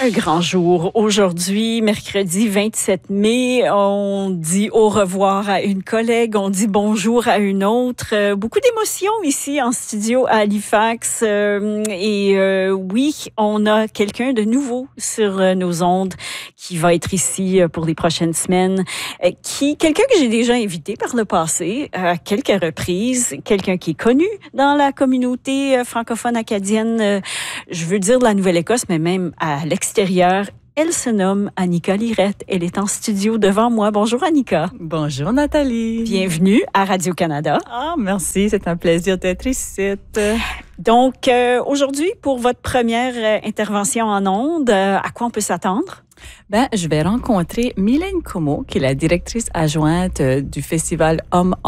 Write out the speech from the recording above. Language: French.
un grand jour. Aujourd'hui, mercredi 27 mai, on dit au revoir à une collègue, on dit bonjour à une autre. Beaucoup d'émotions ici en studio à Halifax. Oui, on a quelqu'un de nouveau sur nos ondes qui va être ici pour les prochaines semaines. Quelqu'un que j'ai déjà invité par le passé à quelques reprises, quelqu'un qui est connu dans la communauté francophone acadienne, je veux dire de la Nouvelle-Écosse, mais même à l'extérieur. Elle se nomme Annika Lirette. Elle est en studio devant moi. Bonjour Annika. Bonjour Nathalie. Bienvenue à Radio-Canada. Ah, merci, c'est un plaisir d'être ici. Donc, aujourd'hui, pour votre première intervention en ondes, à quoi on peut s'attendre? Je vais rencontrer Mylène Comeau, qui est la directrice adjointe du festival Homme